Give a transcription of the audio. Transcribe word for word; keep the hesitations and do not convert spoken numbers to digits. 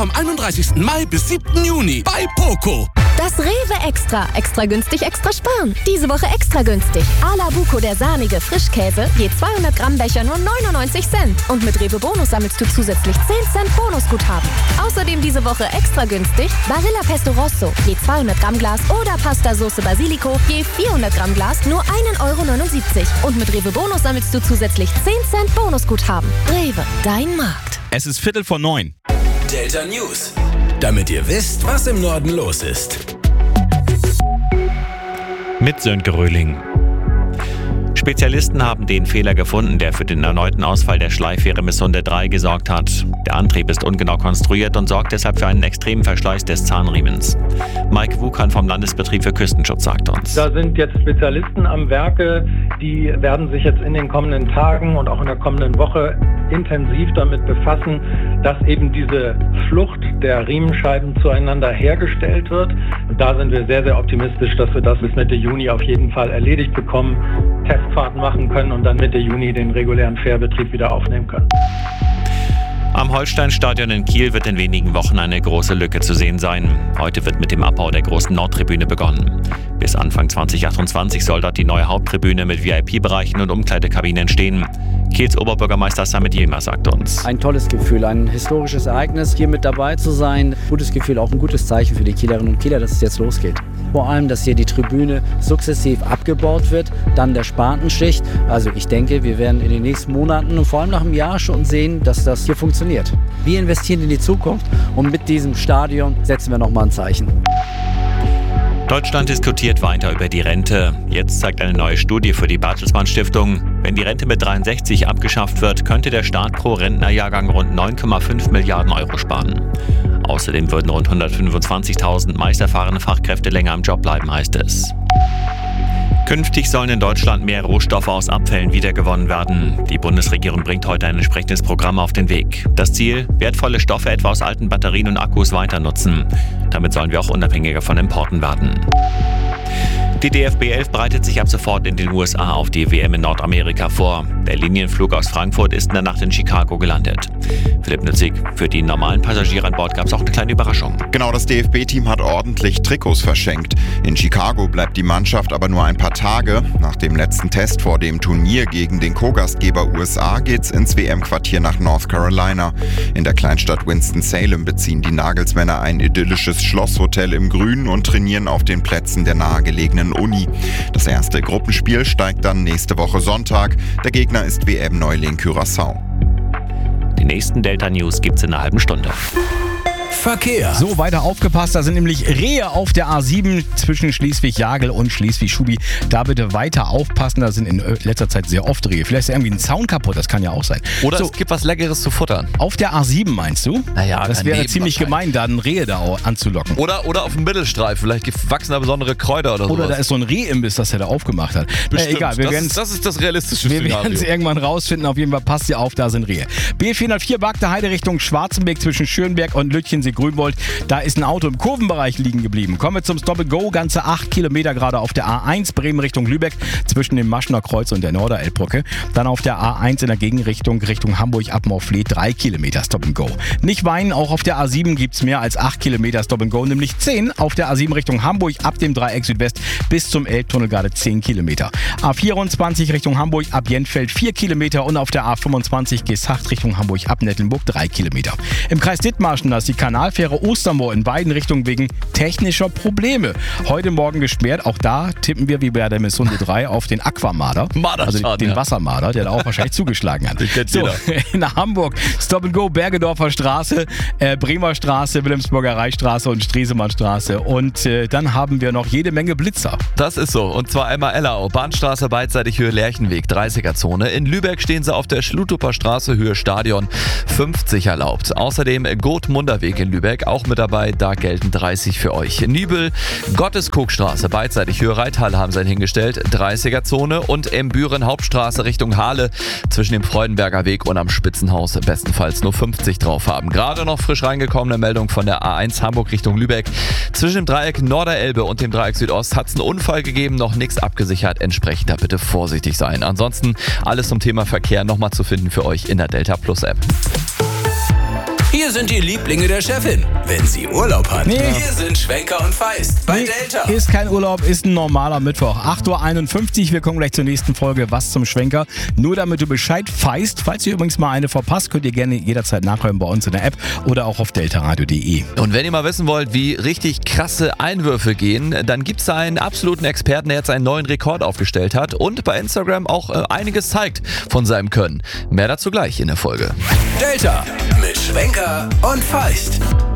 vom einunddreißigsten Mai bis siebten Juni bei Poco. Das Rewe Extra. Extra günstig, extra sparen. Diese Woche extra günstig. Ala Buco, der sahnige Frischkäse, je zweihundert Gramm Becher nur neunundneunzig Cent. Und mit Rewe Bonus sammelst du zusätzlich zehn Cent Bonusguthaben. Außerdem diese Woche extra günstig Barilla Pesto Rosso, je zweihundert Gramm Glas oder Pasta Sauce Basilico, je vierhundert Gramm Glas nur einen Euro neunundsiebzig. Und mit Rewe Bonus sammelst du zusätzlich zehn Cent Bonusguthaben. Rewe, dein Markt. Es ist Viertel vor neun. Delta News. Damit ihr wisst, was im Norden los ist. Mit Sönke Röhling. Spezialisten haben den Fehler gefunden, der für den erneuten Ausfall der Schleifwehre Missunde drei gesorgt hat. Der Antrieb ist ungenau konstruiert und sorgt deshalb für einen extremen Verschleiß des Zahnriemens. Mike Wukan vom Landesbetrieb für Küstenschutz sagt uns. Da sind jetzt Spezialisten am Werke, die werden sich jetzt in den kommenden Tagen und auch in der kommenden Woche intensiv damit befassen, dass eben diese Flucht der Riemenscheiben zueinander hergestellt wird. Und da sind wir sehr, sehr optimistisch, dass wir das bis Mitte Juni auf jeden Fall erledigt bekommen, Testfahrten machen können und dann Mitte Juni den regulären Fährbetrieb wieder aufnehmen können. Am Holsteinstadion in Kiel wird in wenigen Wochen eine große Lücke zu sehen sein. Heute wird mit dem Abbau der großen Nordtribüne begonnen. Bis Anfang zwanzig achtundzwanzig soll dort die neue Haupttribüne mit V I P-Bereichen und Umkleidekabinen entstehen. Kiels Oberbürgermeister Samit Yilmaz sagt uns. Ein tolles Gefühl, ein historisches Ereignis, hier mit dabei zu sein. Gutes Gefühl, auch ein gutes Zeichen für die Kielerinnen und Kieler, dass es jetzt losgeht. Vor allem, dass hier die Tribüne sukzessiv abgebaut wird, dann der Spatenschicht. Also ich denke, wir werden in den nächsten Monaten und vor allem nach einem Jahr schon sehen, dass das hier funktioniert. Wir investieren in die Zukunft und mit diesem Stadion setzen wir nochmal ein Zeichen. Deutschland diskutiert weiter über die Rente. Jetzt zeigt eine neue Studie für die Bertelsmann Stiftung: Wenn die Rente mit dreiundsechzig abgeschafft wird, könnte der Staat pro Rentnerjahrgang rund neun Komma fünf Milliarden Euro sparen. Außerdem würden rund hundertfünfundzwanzigtausend meist erfahrene Fachkräfte länger im Job bleiben, heißt es. Künftig sollen in Deutschland mehr Rohstoffe aus Abfällen wiedergewonnen werden. Die Bundesregierung bringt heute ein entsprechendes Programm auf den Weg. Das Ziel: wertvolle Stoffe etwa aus alten Batterien und Akkus weiter nutzen. Damit sollen wir auch unabhängiger von Importen werden. Die D F B elf bereitet sich ab sofort in den U S A auf die W M in Nordamerika vor. Der Linienflug aus Frankfurt ist in der Nacht in Chicago gelandet. Philipp Nützig: Für die normalen Passagiere an Bord gab es auch eine kleine Überraschung. Genau, das D F B-Team hat ordentlich Trikots verschenkt. In Chicago bleibt die Mannschaft aber nur ein paar Tage. Nach dem letzten Test vor dem Turnier gegen den Co-Gastgeber U S A geht's ins W M-Quartier nach North Carolina. In der Kleinstadt Winston-Salem beziehen die Nagelsmänner ein idyllisches Schlosshotel im Grünen und trainieren auf den Plätzen der nahegelegenen Uni. Das erste Gruppenspiel steigt dann nächste Woche Sonntag. Der Gegner ist W M-Neuling Curaçao. Die nächsten Delta News gibt's in einer halben Stunde. Verkehr. So, weiter aufgepasst, da sind nämlich Rehe auf der A sieben zwischen Schleswig-Jagel und Schleswig-Schubi. Da bitte weiter aufpassen, da sind in letzter Zeit sehr oft Rehe. Vielleicht ist irgendwie ein Zaun kaputt, das kann ja auch sein. Oder so, es gibt was Leckeres zu futtern. Auf der A sieben meinst du? Naja, das wäre ziemlich gemein, da ein Rehe da anzulocken. Oder, oder auf dem Mittelstreif, vielleicht wachsen da besondere Kräuter oder so. Oder sowas. Da ist so ein Rehimbiss, das er da aufgemacht hat. Bestimmt. Äh, egal, wir das, ist, das ist das realistische Wir Szenario. werden es irgendwann rausfinden, auf jeden Fall passt ihr auf, da sind Rehe. B vierhundertvier Bagde Heide Richtung Schwarzenberg zwischen Schönberg und Lütchensee-Grünwold. Da ist ein Auto im Kurvenbereich liegen geblieben. Kommen wir zum Stop-and-Go, ganze acht Kilometer gerade auf der A eins Bremen Richtung Lübeck zwischen dem Maschner Kreuz und der Norderelbbrücke. Dann auf der A eins in der Gegenrichtung Richtung Hamburg ab Morfleet drei Kilometer Stop-and-Go. Nicht weinen, auch auf der A sieben gibt es mehr als acht Kilometer Stop-and-Go, nämlich zehn auf der A sieben Richtung Hamburg ab dem Dreieck Südwest bis zum Elbtunnel gerade zehn Kilometer. A vierundzwanzig Richtung Hamburg ab Jentfeld vier Kilometer und auf der A fünfundzwanzig Gesacht Richtung Hamburg ab Nettelnburg drei Kilometer. Im Kreis Dithmarschen, da ist die Kanalfähre Ostermoor in beiden Richtungen wegen technischer Probleme heute Morgen gesperrt. Auch da tippen wir wie bei der Missunde drei auf den Aquamarder, also den ja. Wassermarder, der da auch wahrscheinlich zugeschlagen hat. So, in Hamburg Stop-and-Go, Bergedorfer Straße, äh, Bremer Straße, Wilhelmsburger Reichstraße und Stresemannstraße. Und äh, dann haben wir noch jede Menge Blitzer. Das ist so. Und zwar einmal Ellerau, Bahnstraße beidseitig Höhe Lerchenweg, dreißiger-Zone. In Lübeck stehen sie auf der Schlutuper Straße Höhe Stadion, fünfzig erlaubt. Außerdem Goth-Munderweg in Lübeck, auch mit dabei, da gelten dreißig für euch. Nübel, Gotteskogstraße, beidseitig Höhe Reithalle haben sie hingestellt, dreißiger-Zone. Und im Büren Hauptstraße Richtung Hahle zwischen dem Freudenberger Weg und am Spitzenhaus bestenfalls nur fünfzig drauf haben. Gerade noch frisch reingekommene Meldung von der A eins Hamburg Richtung Lübeck. Zwischen dem Dreieck Norderelbe und dem Dreieck Südost hat es einen Unfall gegeben, noch nichts abgesichert. Entsprechend da bitte vorsichtig sein. Ansonsten alles zum Thema Verkehr nochmal zu finden für euch in der Delta Plus App. Hier Wir sind die Lieblinge der Chefin, wenn sie Urlaub hat. Nee. Wir sind Schwenker und Feist bei Nee, Delta. Ist kein Urlaub, ist ein normaler Mittwoch. acht Uhr einundfünfzig, wir kommen gleich zur nächsten Folge Was zum Schwenker. Nur damit du Bescheid weißt, falls ihr übrigens mal eine verpasst, könnt ihr gerne jederzeit nachhören bei uns in der App oder auch auf deltaradio punkt de. Und wenn ihr mal wissen wollt, wie richtig krasse Einwürfe gehen, dann gibt es da einen absoluten Experten, der jetzt einen neuen Rekord aufgestellt hat und bei Instagram auch äh, einiges zeigt von seinem Können. Mehr dazu gleich in der Folge. Delta mit Schwenker und Feist.